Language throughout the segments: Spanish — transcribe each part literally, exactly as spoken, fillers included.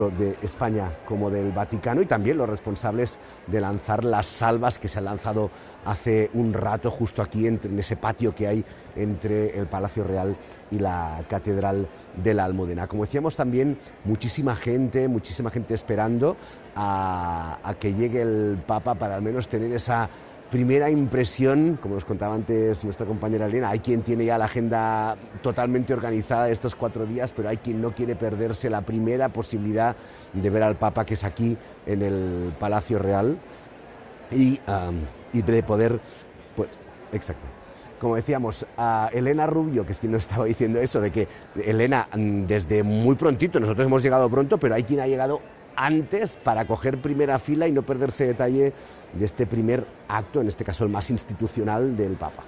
de España como del Vaticano, y también los responsables de lanzar las salvas que se han lanzado hace un rato justo aquí en ese patio que hay entre el Palacio Real y la Catedral de la Almudena. Como decíamos, también muchísima gente, muchísima gente esperando a, a que llegue el Papa para al menos tener esa primera impresión. Como nos contaba antes nuestra compañera Elena, hay quien tiene ya la agenda totalmente organizada de estos cuatro días, pero hay quien no quiere perderse la primera posibilidad de ver al Papa, que es aquí en el Palacio Real, y, um, y de poder, pues, exacto. Como decíamos, a Elena Rubio, que es quien nos estaba diciendo eso, de que Elena, desde muy prontito, nosotros hemos llegado pronto, pero hay quien ha llegado antes para coger primera fila y no perderse detalle de este primer acto, en este caso el más institucional, del Papa.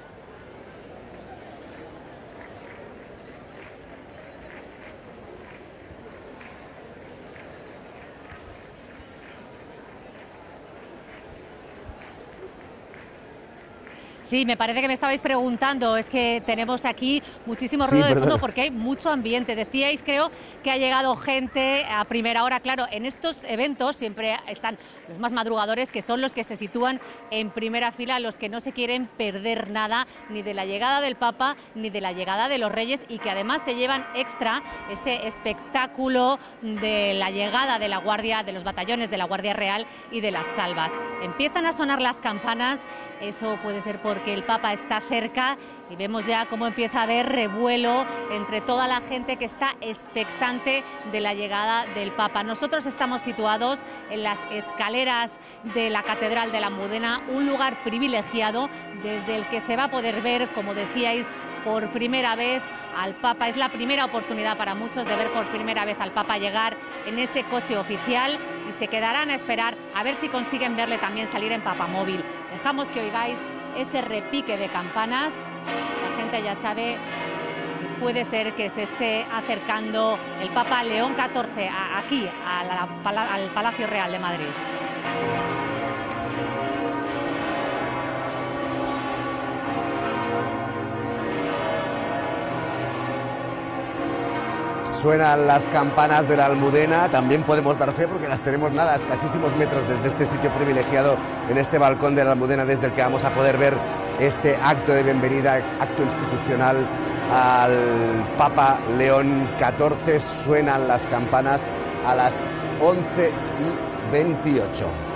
Sí, me parece que me estabais preguntando, es que tenemos aquí muchísimo ruido sí, de fondo porque hay mucho ambiente. Decíais, creo, que ha llegado gente a primera hora. Claro, en estos eventos siempre están los más madrugadores, que son los que se sitúan en primera fila, los que no se quieren perder nada, ni de la llegada del Papa, ni de la llegada de los Reyes, y que además se llevan extra ese espectáculo de la llegada de la Guardia, de los batallones de la Guardia Real y de las salvas. Empiezan a sonar las campanas, eso puede ser porque el Papa está cerca, y vemos ya cómo empieza a haber revuelo entre toda la gente que está expectante de la llegada del Papa. Nosotros estamos situados en las escaleras de la Catedral de la Almudena, un lugar privilegiado desde el que se va a poder ver, como decíais, por primera vez al Papa. Es la primera oportunidad para muchos de ver por primera vez al Papa llegar en ese coche oficial, y se quedarán a esperar a ver si consiguen verle también salir en Papamóvil. Dejamos que oigáis ese repique de campanas. La gente ya sabe que puede ser que se esté acercando el Papa León catorce a, aquí, a la, al Palacio Real de Madrid. Suenan las campanas de la Almudena, también podemos dar fe porque las tenemos nada, a escasísimos metros desde este sitio privilegiado, en este balcón de la Almudena, desde el que vamos a poder ver este acto de bienvenida, acto institucional al Papa León catorce. Suenan las campanas a las once y veintiocho.